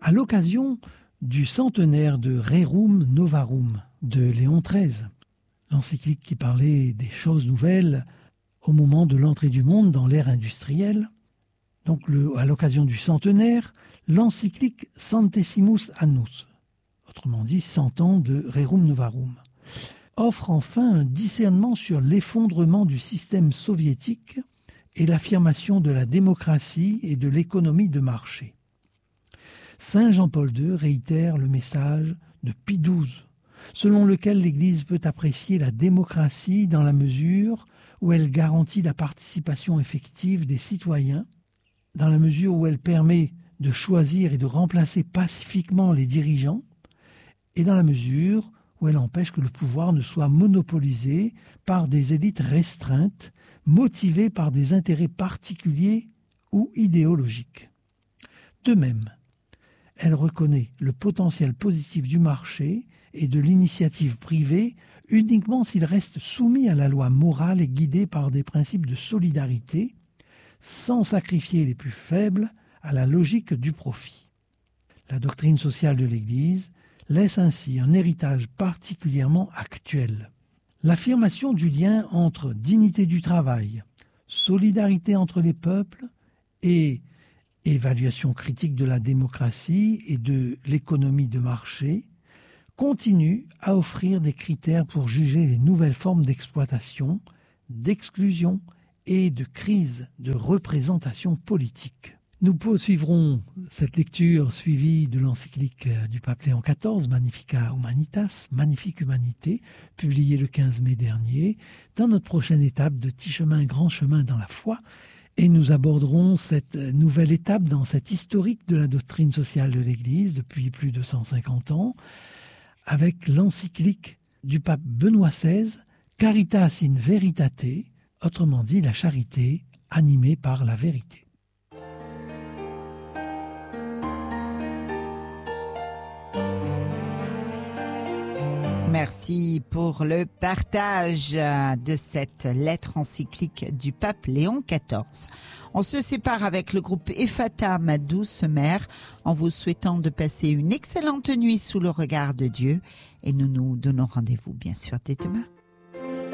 À l'occasion du centenaire de Rerum Novarum de Léon XIII, l'encyclique qui parlait des choses nouvelles au moment de l'entrée du monde dans l'ère industrielle, donc à l'occasion du centenaire, l'encyclique Centesimus Annus, autrement dit 100 ans de Rerum Novarum, offre enfin un discernement sur l'effondrement du système soviétique et l'affirmation de la démocratie et de l'économie de marché. Saint Jean-Paul II réitère le message de Pie XII, selon lequel l'Église peut apprécier la démocratie dans la mesure où elle garantit la participation effective des citoyens, dans la mesure où elle permet de choisir et de remplacer pacifiquement les dirigeants, et dans la mesure où elle empêche que le pouvoir ne soit monopolisé par des élites restreintes, motivées par des intérêts particuliers ou idéologiques. De même, elle reconnaît le potentiel positif du marché et de l'initiative privée uniquement s'il reste soumis à la loi morale et guidé par des principes de solidarité, sans sacrifier les plus faibles à la logique du profit. La doctrine sociale de l'Église laisse ainsi un héritage particulièrement actuel. L'affirmation du lien entre dignité du travail, solidarité entre les peuples et évaluation critique de la démocratie et de l'économie de marché continue à offrir des critères pour juger les nouvelles formes d'exploitation, d'exclusion et de crise de représentation politique. Nous poursuivrons cette lecture suivie de l'encyclique du pape Léon XIV, Magnificat Humanitas, Magnifique Humanité, publiée le 15 mai dernier, dans notre prochaine étape de Petit chemin, grand chemin dans la foi. Et nous aborderons cette nouvelle étape dans cette historique de la doctrine sociale de l'Église depuis plus de 150 ans, avec l'encyclique du pape Benoît XVI, Caritas in Veritate, autrement dit la charité animée par la vérité. Merci pour le partage de cette lettre encyclique du pape Léon XIV. On se sépare avec le groupe Ephata, ma douce mère, en vous souhaitant de passer une excellente nuit sous le regard de Dieu. Et nous nous donnons rendez-vous bien sûr dès demain.